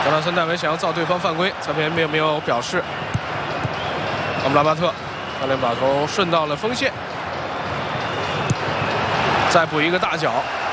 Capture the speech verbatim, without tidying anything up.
乔纳森·戴维想要造对方犯规，裁判并没有表示。阿姆拉巴特，教练把球顺到了锋线，再补一个大脚。